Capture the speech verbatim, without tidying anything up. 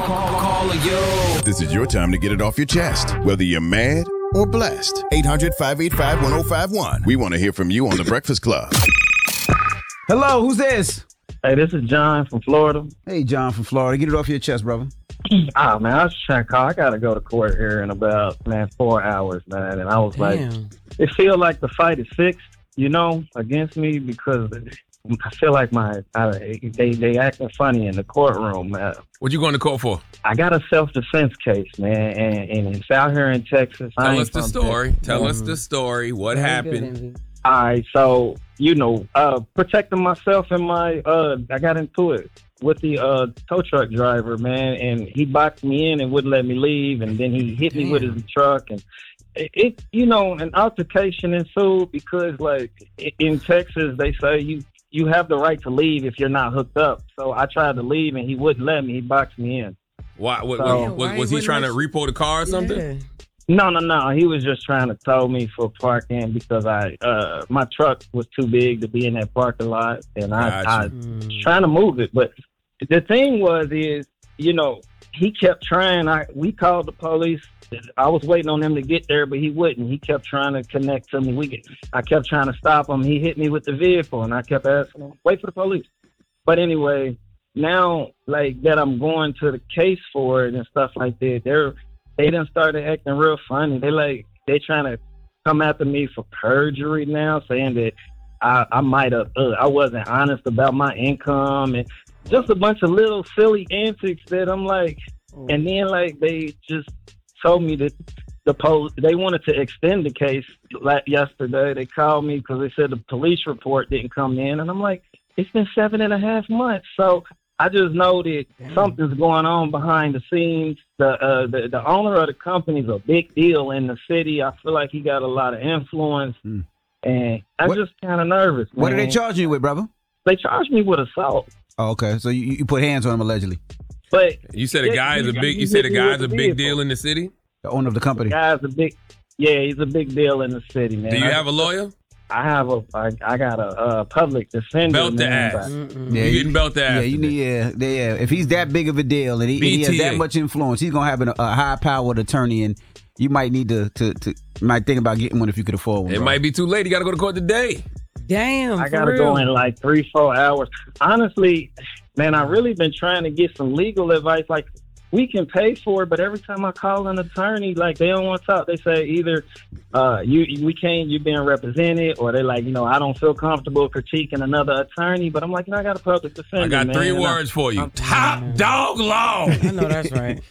call, call yo. This is your time to get it off your chest, whether you're mad or blessed. eight hundred, five eight five, one oh five one. We want to hear from you on The Breakfast Club. Hello, who's this? Hey, this is John from Florida. Hey, John from Florida. Get it off your chest, brother. Ah, man, I was trying to call. I got to go to court here in about, man, four hours, man. And I was Damn. like, it feel like the fight is fixed, you know, against me because I feel like my I, they they acting funny in the courtroom. Man. What you going to court for? I got a self-defense case, man, and, and it's out here in Texas. I Tell ain't us the from story. Texas. Tell us the story. What Very happened? good, Envy. All right, so, you know, uh, protecting myself and my, uh, I got into it with the uh, tow truck driver, man, and he boxed me in and wouldn't let me leave, and then he hit me with his truck, and it, it, you know, an altercation ensued because, like, in Texas, they say you, you have the right to leave if you're not hooked up. So I tried to leave, and he wouldn't let me. He boxed me in. Why? What, So- what- was, Why was he wouldn't trying to let repo the car or something? Yeah. No, no, no. He was just trying to tow me for parking because I, uh, my truck was too big to be in that parking lot, and I, Gotcha. I was trying to move it. But the thing was, is you know, he kept trying. I we called the police. I was waiting on him to get there, but he wouldn't. He kept trying to connect to me. We, get, I kept trying to stop him. He hit me with the vehicle, and I kept asking him, "Wait for the police." But anyway, now like that, I'm going to the case for it and stuff like that. They're They done started acting real funny. They like they trying to come after me for perjury now, saying that I, I might have uh, I wasn't honest about my income and just a bunch of little silly antics that I'm like. And then like they just told me that the pol they wanted to extend the case. Like yesterday, they called me because they said the police report didn't come in, and I'm like, it's been seven and a half months, so. I just know that something's going on behind the scenes. The, uh, the the owner of the company is a big deal in the city. I feel like he got a lot of influence, Mm. and I'm What- just kind of nervous. What are man. they charging you with, brother? They charged me with assault, Oh, okay. So you, you put hands on him allegedly. but You said a Yeah, guy is a he- big. he You said a hit me guy's with a the big vehicle. deal in the city. The owner of the company. guy's a big. Yeah, he's a big deal in the city, man. Do you I, have a lawyer? I have a. I, I got a uh, public defender. Belt the man, ass. but- Yeah, You getting belt the Yeah, ass you need. Yeah, yeah. If he's that big of a deal and he, and he has B T A. that much influence, he's gonna have an, a high-powered attorney, and you might need to, to, to might think about getting one if you could afford one. It bro. might be too late. You got to go to court today. Damn, I for gotta real. go in like three, four hours. Honestly, man, I really been trying to get some legal advice. Like, we can pay for it, but every time I call an attorney, like they don't want to talk. They say either uh, you we can't, you being represented, or they like, you know, I don't feel comfortable critiquing another attorney. But I'm like, you know, I got a public defender. I got man, three and I- words for you. I'm- Top dog law. I know that's right.